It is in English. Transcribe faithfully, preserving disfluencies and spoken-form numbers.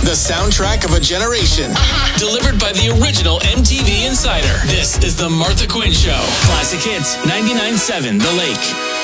The soundtrack of a generation. Delivered by the original M T V Insider. This is The Martha Quinn Show. Classic Hits, ninety-nine point seven The Lake.